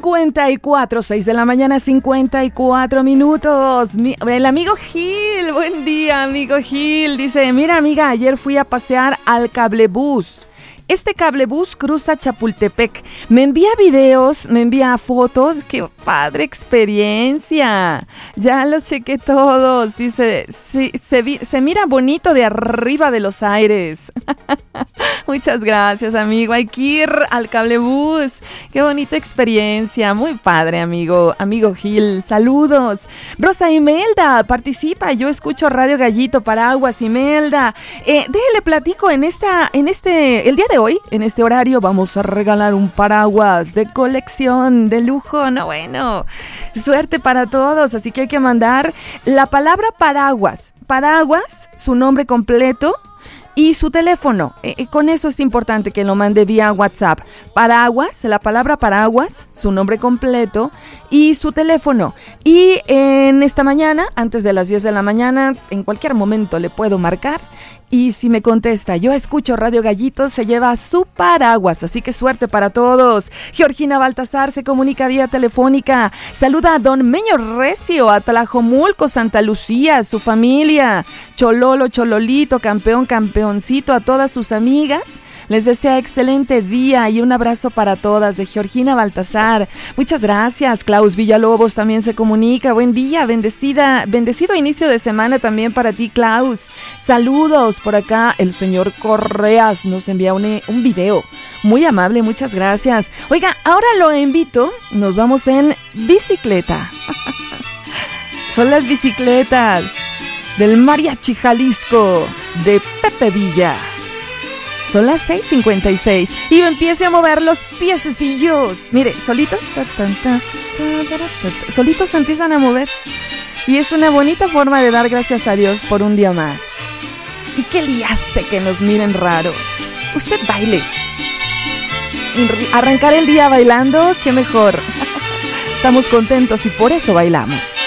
54, 6 de la mañana, 54 minutos. El amigo Gil, buen día, amigo Gil. Dice, mira, amiga, ayer fui a pasear al cablebús. Este cablebús cruza Chapultepec. Me envía videos, me envía fotos. ¡Qué padre experiencia! Ya los chequé todos. Dice, sí, se mira bonito de arriba de los aires. Muchas gracias, amigo. Hay que ir al cablebús. ¡Qué bonita experiencia! Muy padre, amigo Gil. Saludos. Rosa Imelda, participa. Yo escucho Radio Gallito, Paraguas, Imelda. Déjale platico el día de hoy, en este horario, vamos a regalar un paraguas de colección, de lujo. No, bueno, suerte para todos, así que hay que mandar la palabra paraguas, su nombre completo y su teléfono. Con eso es importante que lo mande vía WhatsApp. Paraguas, la palabra paraguas, su nombre completo y su teléfono. Y en esta mañana, antes de las 10 de la mañana, en cualquier momento le puedo marcar. Y si me contesta, yo escucho Radio Gallito, se lleva su paraguas. Así que suerte para todos. Georgina Baltasar se comunica vía telefónica. Saluda a don Meño Recio, a Tlajomulco, Santa Lucía, su familia. Chololo, Chololito, campeón, campeoncito, a todas sus amigas. Les desea excelente día y un abrazo para todas de Georgina Baltasar. Muchas gracias. Klaus Villalobos también se comunica. Buen día, bendecido inicio de semana también para ti, Klaus. Saludos. Por acá el señor Correas nos envía un video. Muy amable, muchas gracias. Oiga, ahora lo invito, nos vamos en bicicleta. Son las bicicletas del Mariachi Jalisco de Pepe Villa. Son las 6:56 y empiece a mover los piececillos. Mire, solitos, solitos se empiezan a mover. Y es una bonita forma de dar gracias a Dios por un día más. ¿Y qué le hace que nos miren raro? Usted baile. Arrancar el día bailando, qué mejor. Estamos contentos y por eso bailamos.